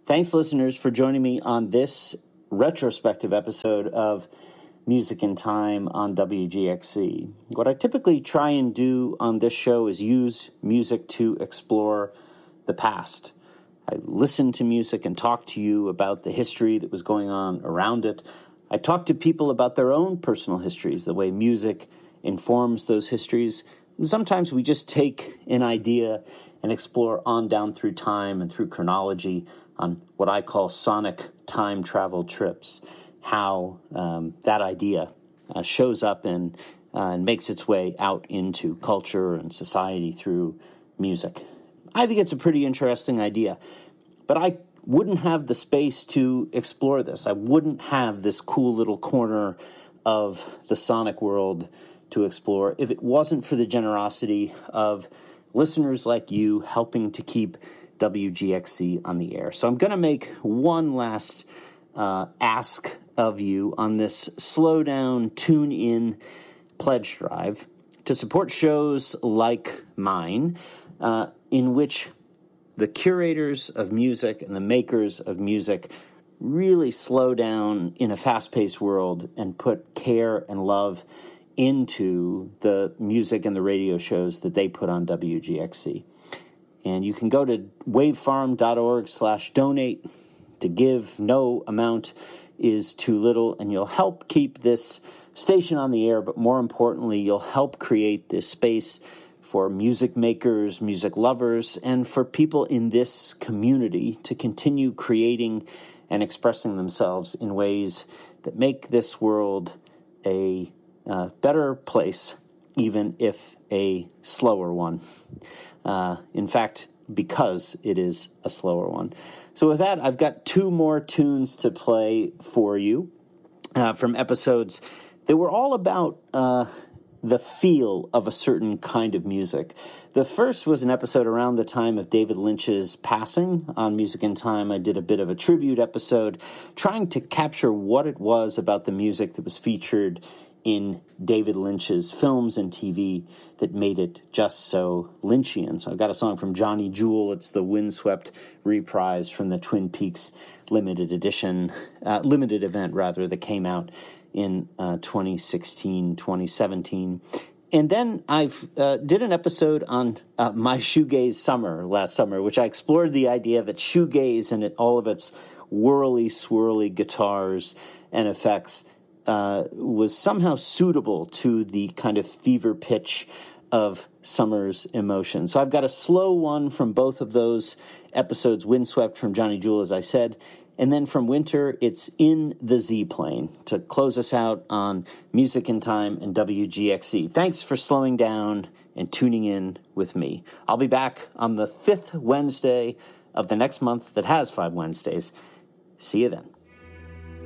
Thanks, listeners, for joining me on this retrospective episode of Music in Time on WGXC. What I typically try and do on this show is use music to explore the past. I listen to music and talk to you about the history that was going on around it. I talk to people about their own personal histories, the way music informs those histories. And sometimes we just take an idea and explore on down through time and through chronology on what I call sonic time travel trips, how that idea shows up and makes its way out into culture and society through music. I think it's a pretty interesting idea, but I wouldn't have the space to explore this. I wouldn't have this cool little corner of the sonic world to explore if it wasn't for the generosity of listeners like you helping to keep WGXC on the air. So I'm going to make one last ask of you on this slow down, tune in pledge drive to support shows like mine, in which the curators of music and the makers of music really slow down in a fast-paced world and put care and love into the music and the radio shows that they put on WGXC. And you can go to wavefarm.org/donate to give. No amount is too little, and you'll help keep this station on the air, but more importantly, you'll help create this space for music makers, music lovers, and for people in this community to continue creating and expressing themselves in ways that make this world a better place, even if a slower one. In fact, because it is a slower one. So with that, I've got two more tunes to play for you from episodes that were all about the feel of a certain kind of music. The first was an episode around the time of David Lynch's passing on Music in Time. I did a bit of a tribute episode trying to capture what it was about the music that was featured in David Lynch's films and TV that made it just so Lynchian. So I've got a song from Johnny Jewel. It's the windswept reprise from the Twin Peaks limited event that came out in 2016, 2017. And then I've did an episode on my shoegaze summer last summer, which I explored the idea that shoegaze and all of its whirly, swirly guitars and effects was somehow suitable to the kind of fever pitch of summer's emotion. So I've got a slow one from both of those episodes, Windswept from Johnny Jewel, as I said, and then from Winter, it's In the Z-Plane to close us out on Music in Time and WGXC. Thanks for slowing down and tuning in with me. I'll be back on the 5th Wednesday of the next month that has 5 Wednesdays. See you then.